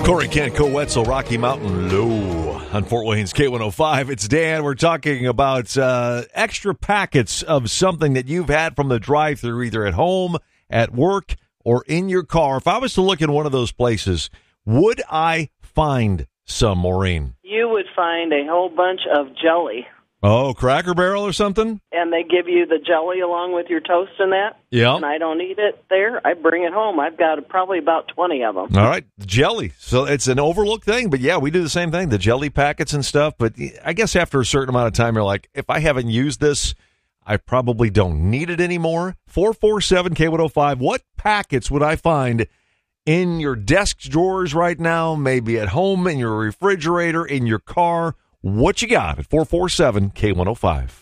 Corey Kent, Co-Wetzel, Rocky Mountain Low on Fort Wayne's K105. It's Dan. We're talking about extra packets of something that you've had from the drive-thru, either at home, at work, or in your car. If I was to look in one of those places, would I find some, Maureen? You would find a whole bunch of jelly. Oh, Cracker Barrel or something? And they give you the jelly along with your toast and that. Yeah. And I don't eat it there. I bring it home. I've got probably about 20 of them. All right, jelly. So it's an overlooked thing, but yeah, we do the same thing, the jelly packets and stuff. But I guess after a certain amount of time, you're like, if I haven't used this, I probably don't need it anymore. 447-K105, what packets would I find in your desk drawers right now, maybe at home, in your refrigerator, in your car? What you got at 447-K105?